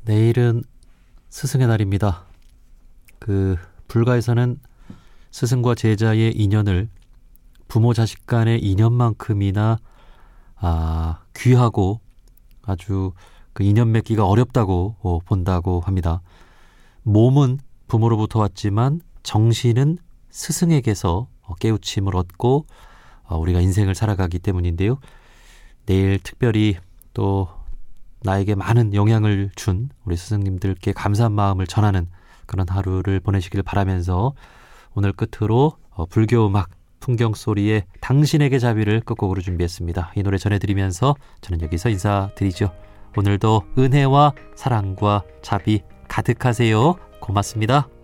내일은 스승의 날입니다. 불가에서는 스승과 제자의 인연을 부모 자식 간의 인연만큼이나 귀하고 아주 그 인연 맺기가 어렵다고 본다고 합니다. 몸은 부모로부터 왔지만 정신은 스승에게서 깨우침을 얻고 우리가 인생을 살아가기 때문인데요. 내일 특별히 또 나에게 많은 영향을 준 우리 스승님들께 감사한 마음을 전하는 그런 하루를 보내시길 바라면서 오늘 끝으로 불교 음악 풍경소리의 당신에게 자비를 끝곡으로 준비했습니다. 이 노래 전해드리면서 저는 여기서 인사드리죠. 오늘도 은혜와 사랑과 자비 가득하세요. 고맙습니다.